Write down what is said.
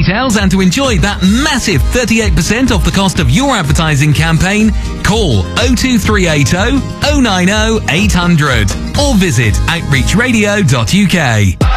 details and to enjoy that massive 38% off the cost of your advertising campaign, call 02380 090 800 or visit outreachradio.uk.